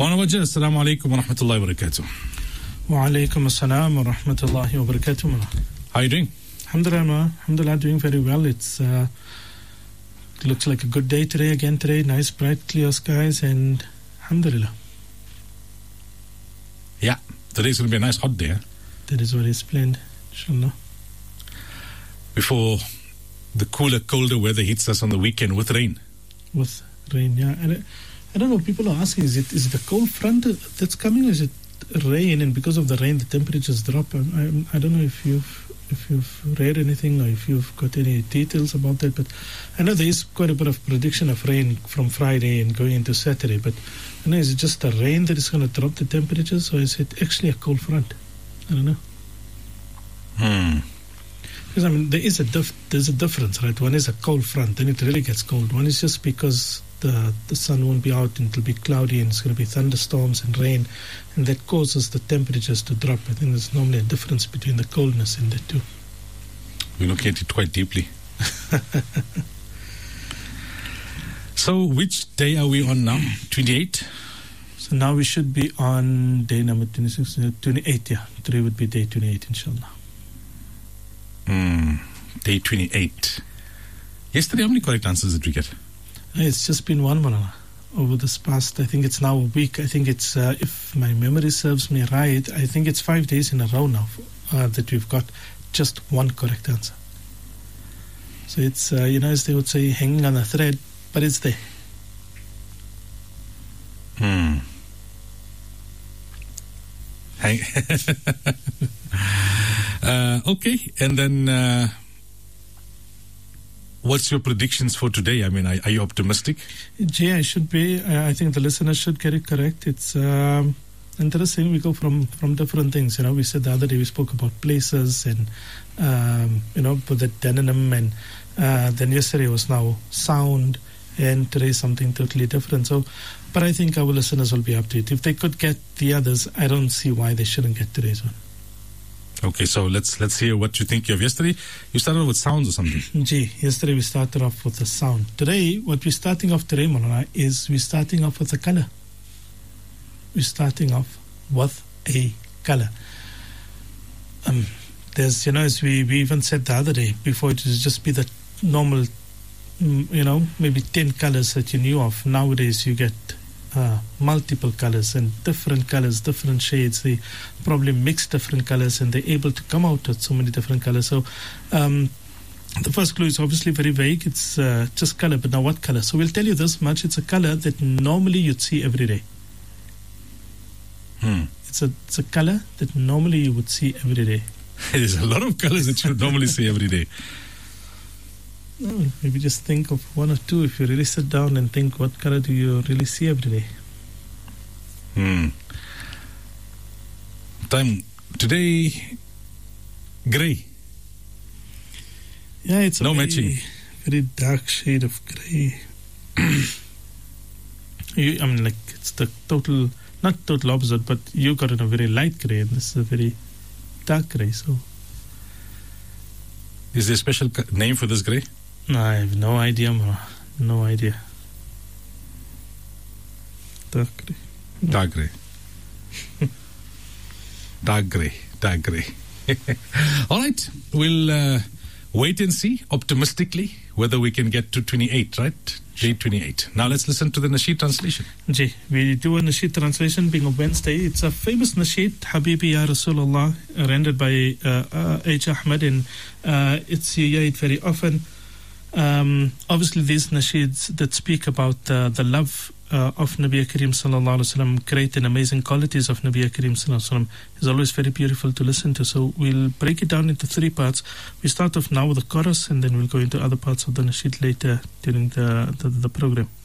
Wajah, assalamu alaikum wa rahmatullahi wa barakatuh. Wa alaikum assalam wa rahmatullahi wa barakatuh. How are you doing? Alhamdulillah, doing very well. It looks like a good day today, nice, bright, clear skies, and alhamdulillah. Yeah, today's going to be a nice hot day. That is what is planned, inshallah. Before the cooler, colder weather hits us on the weekend with rain. With rain, yeah. And I don't know, people are asking, is it the cold front that's coming, or is it rain? And because of the rain, the temperatures drop. I don't know if you've read anything or if you've got any details about that, but I know there is quite a bit of prediction of rain from Friday and going into Saturday. But I know, is it just the rain that is going to drop the temperatures, or is it actually a cold front? I don't know. Because I mean, there's a difference, right? One is a cold front, then it really gets cold. One is just because the sun won't be out and it'll be cloudy and it's going to be thunderstorms and rain, and that causes the temperatures to drop. I think there's normally a difference between the coldness and the two. We look at it quite deeply. So which day are we on now? 28? So now we should be on day number 26, 28, yeah. Today would be day 28, inshallah. Day 28. Yesterday, how many correct answers did we get? It's just been one, Manana. Over this past, I think it's now a week. I think it's, if my memory serves me right, I think it's 5 days in a row now that we've got just one correct answer. So it's, as they would say, hanging on a thread, but it's there. Okay, and then what's your predictions for today? I mean, are you optimistic? Jay, I should be. I think the listeners should get it correct. It's interesting. We go from different things. We said the other day we spoke about places and, for the denim, and then yesterday was now sound, and today something totally different. So, but I think our listeners will be up to it. If they could get the others, I don't see why they shouldn't get today's one. Okay, so let's hear what you think of yesterday. You started off with sounds or something? Gee, yesterday we started off with a sound. Today, what we're starting off today, Manana, is we're starting off with a color. We're starting off with a color. There's, as we even said the other day, before it would just be the normal, maybe 10 colors that you knew of. Nowadays you get multiple colors and different colors, different shades. They probably mix different colors and they're able to come out with so many different colors. So the first clue is obviously very vague. It's just color, but now what color? So we'll tell you this much. It's a color that normally you'd see every day. It's a color that normally you would see every day. There's a lot of colors that you would normally see every day. Maybe just think of one or two. If you really sit down and think, what color do you really see every day? Today, gray. Yeah, it's no matching. Very dark shade of gray. It's the total, not total opposite, but you got it a very light gray, and this is a very dark gray. So, is there a special name for this gray? No, I have no idea, Mara. No idea. Dark grey. Dark grey. Dark grey. Dark grey. All right. We'll wait and see optimistically whether we can get to 28, right? Day 28. Now let's listen to the Nasheed translation. Jay, we do a Nasheed translation being a Wednesday. It's a famous Nasheed, Habibi Ya Rasulullah, rendered by H. Ahmed, and it's you hear it very often. Obviously these nasheeds that speak about the love of Nabi Kareem sallallahu alaihi wasallam, great and amazing qualities of Nabi Kareem sallallahu alaihi wasallam, is always very beautiful to listen to. So we'll break it down into 3 parts. We start off now with the chorus, and then we'll go into other parts of the nasheed later during the program.